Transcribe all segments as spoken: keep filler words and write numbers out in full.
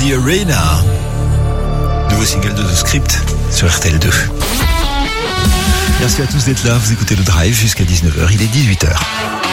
the Arena. Nouveau single de The Script sur R T L deux. Merci à tous d'être là. Vous écoutez le Drive jusqu'à dix-neuf heures. Il est dix-huit heures.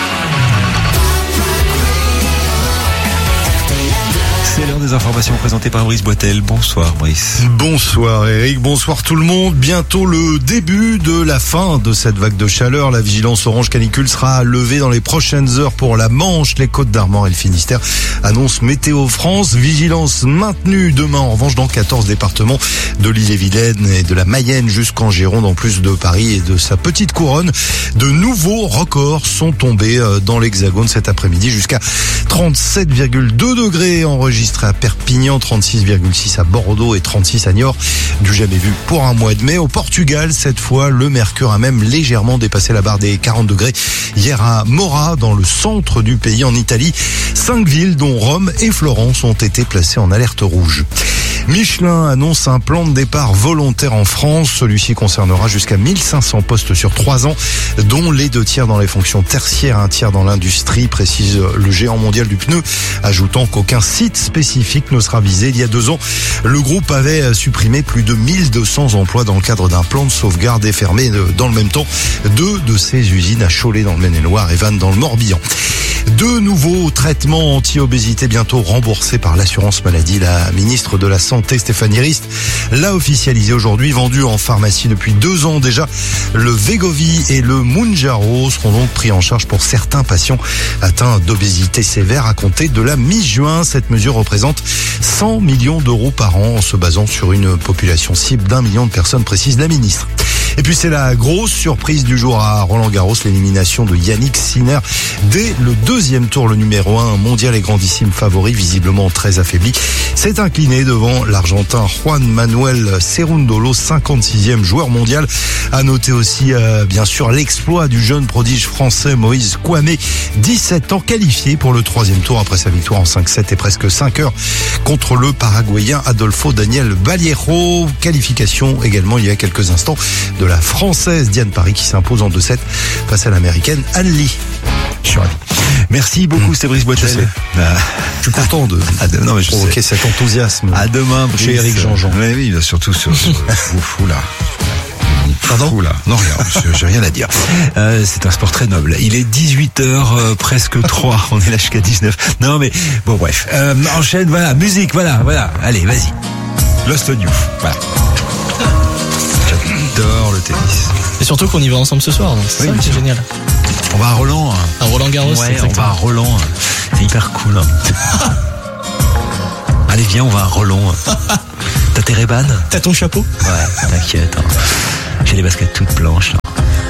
C'est l'heure des informations présentées par Brice Boitel. Bonsoir Brice. Bonsoir Eric, bonsoir tout le monde. Bientôt le début de la fin de cette vague de chaleur. La vigilance orange canicule sera levée dans les prochaines heures pour la Manche, les Côtes-d'Armor et le Finistère, annonce Météo France. Vigilance maintenue demain en revanche dans quatorze départements de l'Ille-et-Vilaine et de la Mayenne jusqu'en Gironde, en plus de Paris et de sa petite couronne. De nouveaux records sont tombés dans l'Hexagone cet après-midi, jusqu'à trente-sept virgule deux degrés enregistrés à Perpignan, trente-six virgule six à Bordeaux et trente-six à Niort. Du jamais vu pour un mois de mai. Au Portugal, cette fois, le mercure a même légèrement dépassé la barre des quarante degrés. Hier à Mora, dans le centre du pays, en Italie, cinq villes, dont Rome et Florence, ont été placées en alerte rouge. Michelin annonce un plan de départ volontaire en France. Celui-ci concernera jusqu'à mille cinq cents postes sur trois ans, dont les deux tiers dans les fonctions tertiaires, un tiers dans l'industrie, précise le géant mondial du pneu, ajoutant qu'aucun site spécifique ne sera visé. Il y a deux ans, le groupe avait supprimé plus de mille deux cents emplois dans le cadre d'un plan de sauvegarde et fermé dans le même temps deux de ses usines à Cholet dans le Maine-et-Loire et Vannes dans le Morbihan. Deux nouveaux traitements anti-obésité bientôt remboursés par l'assurance maladie. La ministre de la Santé, Stéphanie Rist, l'a officialisé aujourd'hui. Vendu en pharmacie depuis deux ans déjà, le Wegovy et le Mounjaro seront donc pris en charge pour certains patients atteints d'obésité sévère à compter de la mi-juin. Cette mesure représente cent millions d'euros par an en se basant sur une population cible d'un million de personnes, précise la ministre. Et puis c'est la grosse surprise du jour à Roland-Garros, l'élimination de Yannick Sinner dès le deuxième tour. Le numéro un mondial et grandissime favori, visiblement très affaibli, s'est incliné devant l'Argentin Juan Manuel Cerundolo, cinquante-sixième joueur mondial. À noter aussi euh, bien sûr l'exploit du jeune prodige français Moïse Kouamé, dix-sept ans, qualifié pour le troisième tour après sa victoire en cinq sept et presque cinq heures contre le Paraguayen Adolfo Daniel Vallejo. Qualification également il y a quelques instants de la Française Diane Paris qui s'impose en deux sept face à l'Américaine Anne Lee. Je suis ravi. Merci beaucoup, mmh. C'était Brice Boitel. Je, je suis content de, de non, mais je provoquer cet enthousiasme. À demain, Brice. Chez Eric Jean-Jean. Oui, oui, surtout sur fou là. Pardon Fou là. Non, rien, j'ai rien à dire. Euh, c'est un sport très noble. Il est dix-huit heures, euh, presque trois. On est là jusqu'à dix-neuf. Non, mais bon, bref. Euh, enchaîne, voilà, musique, voilà, voilà. Allez, vas-y. Lost on You. Voilà. J'adore le tennis. Et surtout qu'on y va ensemble ce soir, donc c'est oui, ça qui est génial. On va à Roland. À Roland Garros, ouais, on va à Roland. C'est hyper cool. Allez, viens, on va à Roland. T'as tes Ray-Ban ? T'as ton chapeau ? Ouais, t'inquiète. Hein. J'ai les baskets toutes blanches. Là.